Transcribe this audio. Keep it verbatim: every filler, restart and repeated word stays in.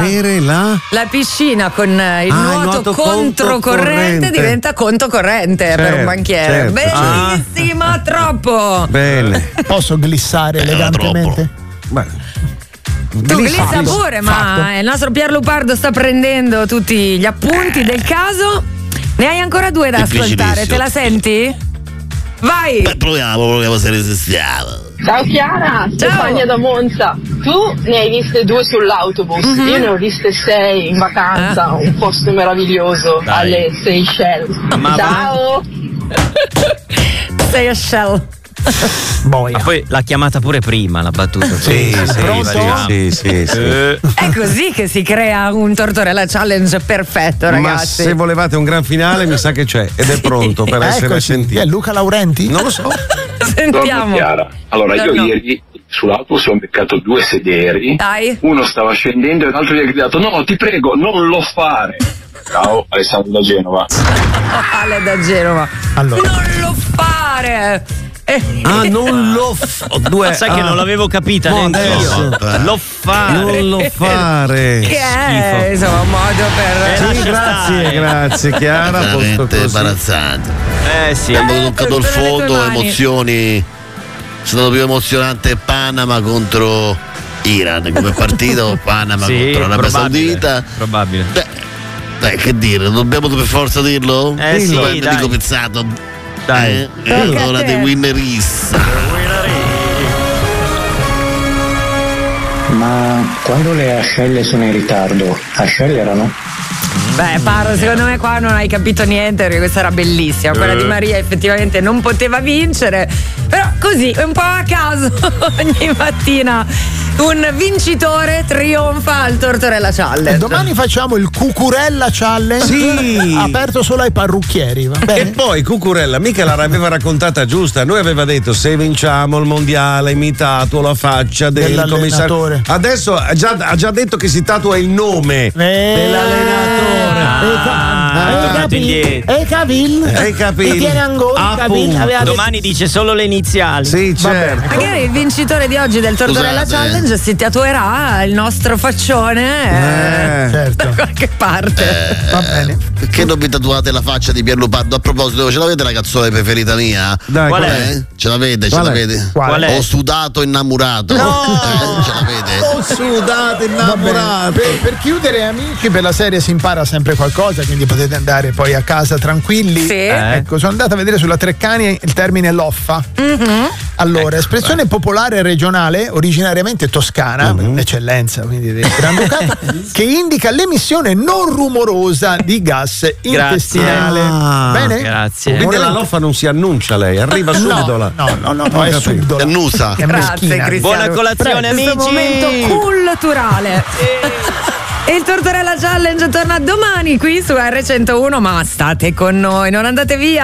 avere la la piscina con il Ah, nuoto, nuoto controcorrente controcorrente. diventa conto corrente Certo, per un banchiere. certo, Bellissima, certo. troppo. Bene. Posso glissare elegantemente? Beh. Tu glissa Fatto. pure, ma Fatto. il nostro Pierlupardo sta prendendo tutti gli appunti del caso. Ne hai ancora due da ascoltare, te la senti? Vai! Beh, proviamo, proviamo se resistiamo. Ciao Chiara, Stefania da Monza. Tu ne hai viste due sull'autobus, Mhm. io ne ho viste sei in vacanza, Ah. un posto meraviglioso Dai. alle Seychelles. Ma- Ciao! Sei a shell. Boia. Ma poi l'ha chiamata pure prima la battuta. Sì, sì, Pronto? sì, sì, sì. Eh, È così che si crea un Tortorella Challenge perfetto, Ma ragazzi. se volevate un gran finale, mi sa che c'è ed è pronto per essere Eccoci. sentito. Chi è Luca Laurenti? Non lo so. Sentiamo. Chiara. Allora, io Buongiorno. ieri sull'autobus ho beccato due sederi. Dai. Uno stava scendendo e l'altro gli ha gridato: no, ti prego, non lo fare. Ciao, Alessandro da Genova. Ale da Genova. Allora. Non lo fare. Eh, Ah, non lo f- ho due. sai che ah. non l'avevo capita No, neanche adesso. io. Lo fa. Non lo fare. che è schifo. insomma un modo per. Eh, Sì, lascia grazie, stare. grazie Chiara. Posto Veramente così. imbarazzante. Eh sì. Abbiamo Eh, toccato il tutto nelle fondo, tue mani. emozioni. È stato più emozionante Panama contro Iran come partito, Panama Sì, contro Arabia probabile, Saudita. probabile. Beh, dai, che dire, dobbiamo per forza dirlo? Eh sì, Poi mi dai. dico pizzato. Dai. Eh, Tocca a allora te. dei winneris. Ma quando le ascelle sono in ritardo, accelerano? Beh, Paro, secondo me qua non hai capito niente perché questa era bellissima. Quella Eh. di Maria effettivamente non poteva vincere, però così, un po' a caso, ogni mattina un vincitore trionfa al Tortorella Challenge. E domani facciamo il Cucurella Challenge. Sì. Aperto solo ai parrucchieri, va E bene? poi Cucurella mica l'aveva raccontata giusta. Noi aveva detto se vinciamo il mondiale mi tatuo la faccia del commissario. Dell'allenatore. Adesso ha già, ha già detto che si tatua il nome dell'allenatore. Ah, è tornato indietro. E Cavil? E Cavil. E tiene ancora Cavil. Appunto. Aveva detto- Domani dice solo le iniziali. Sì, certo. Magari il vincitore di oggi del Tortorella Scusate, Challenge si tatuerà il nostro faccione eh, Eh. Certo. da qualche parte. Va bene. Perché non vi tatuate la faccia di Pierlupardo? A proposito, ce l'avete la canzone preferita mia? Dai, Qual qual è? Eh? Ce l'avete? Ce Qual è? l'avete? Qual è? Ho sudato innamorato. Eh, ce l'avete? Ho sudato Va bene. innamorato. Per, per chiudere, amici, per la serie si impara sempre qualcosa, quindi potete andare poi a casa tranquilli. Sì. Eh. Ecco, sono andata a vedere sulla Treccani il termine loffa. Allora, espressione popolare regionale, originariamente toscana, un'eccellenza quindi del Granducato, che indica l'emissione non rumorosa di gas intestinale. Ah. Bene? Grazie. Quindi la loffa non si annuncia lei, arriva subito la. No, no, no, no, Ho è capito. subdola. È nusa. È Grazie meschina. Cristiano. Buona colazione, Questo amici. momento culturale. E il Tortorella Challenge torna domani qui su erre centouno, ma state con noi, non andate via.